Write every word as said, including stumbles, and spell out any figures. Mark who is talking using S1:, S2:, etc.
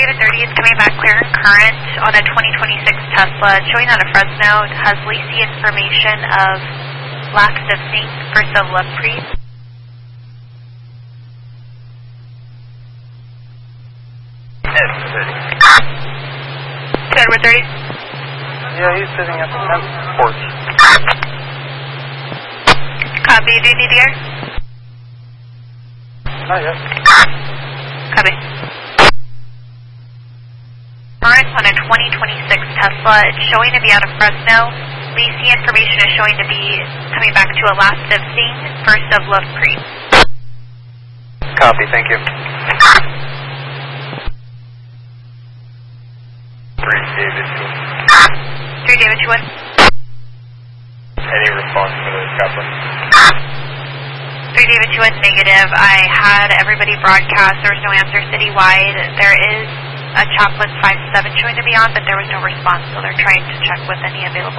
S1: David thirty is coming back clear and current on a twenty twenty-six Tesla. It's showing out of Fresno. It has leasing information of lack of sync for some left pre. Edward thirty?
S2: Yeah, he's sitting at the tenth porch.
S1: Copy, do you need air?
S2: Not yet.
S1: Copy. Current on a twenty twenty-six Tesla. It's showing to be out of Fresno. Leasing information is showing to be coming back to a last of scene, first of Love Creek.
S2: Copy, thank you. Three David two.
S1: Three David two one.
S2: Any response to the Kaplan?
S1: Three David two one negative. I had everybody broadcast. There was no answer citywide. There is a Chaplain five seven showing to be on, but there was no response, so they're trying to check with any available